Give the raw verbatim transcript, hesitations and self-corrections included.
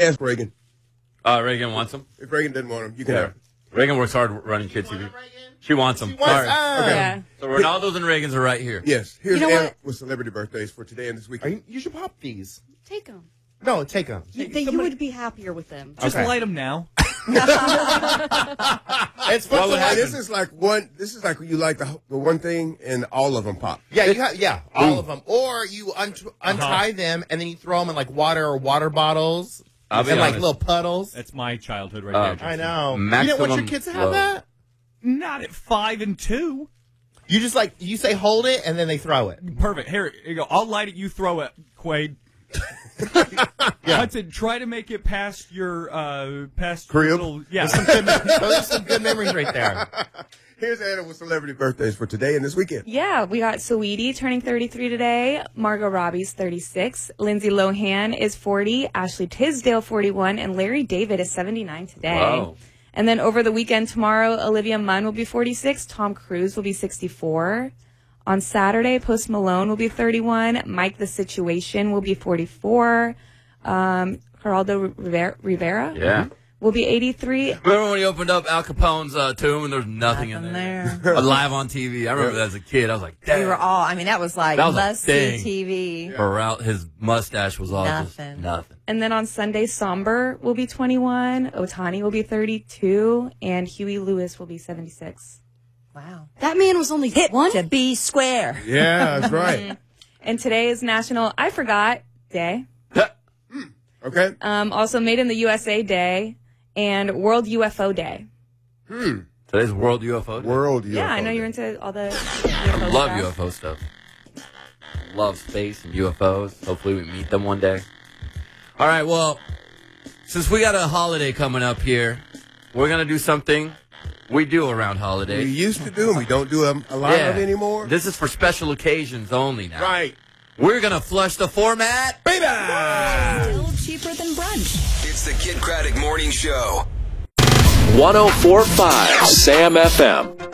ask Reagan. Uh, Reagan wants them. If Reagan didn't want them, you can Yeah. have them. Reagan works hard running Kid T V. She wants them. She wants- Sorry. ah. Okay. Yeah. So Ronaldo's and Reagan's are right here. Yes. Here's You know Anna what? with celebrity birthdays for today and this weekend. You, you should pop these. Take them. No, take them. You, they, you would be happier with them. Just Okay. light them now. It's fun. Well, to like, have- this is like one. This is like you like the the one thing, and all of them pop. Yeah, you have, yeah, all of them. Or you un- untie them and then you throw them in like water or water bottles I'll and be like honest. little puddles. That's my childhood right Uh, there. Jason. I know. Maximum you didn't want your kids to have love. that? Not at five and two. You just like you say hold it and then they throw it. Perfect. Here, here you go. I'll light it. You throw it, Quaid. Hudson, try to make it past your uh past your Crib? little yeah. Some good, those are some good memories right there. Here's Anna with celebrity birthdays for today and this weekend. Yeah, we got Saweetie turning thirty-three today. Margot Robbie's thirty-six. Lindsay Lohan is forty. Ashley Tisdale, forty-one. And Larry David is seventy-nine today. Wow. And then over the weekend tomorrow, Olivia Munn will be forty-six. Tom Cruise will be sixty-four. On Saturday, Post Malone will be thirty-one. Mike the Situation will be forty-four. Um, Geraldo Rivera, Rivera Yeah. will be eighty-three. Remember when he opened up Al Capone's uh, tomb and there was nothing, in Nothing there? Live on T V. I remember that as a kid. I was like, damn. We were all, I mean, that was like That was a must see thing. T V. Morale, his mustache was all Nothing. just nothing. And then on Sunday, Somber will be twenty-one. Otani will be thirty-two. And Huey Lewis will be seventy-six. Wow. That man was only Hip one. to be square. Yeah, that's right. And today is National I Forgot Day. Okay. Um, also Made in the U S A Day and World U F O Day. Hmm. Today's World U F O Day. World U F O. Yeah, I know Day. you're into all the U F O I love stuff. U F O stuff. Love space and U F Os. Hopefully we meet them one day. All right, well, since we got a holiday coming up here, we're going to do something we do around We holidays. used to do them. We don't do them a lot of anymore. This is for special occasions only now. Right. We're going to flush the format. Baby! Still cheaper than brunch. It's the Kid Craddock Morning Show. one oh four point five Sam F M.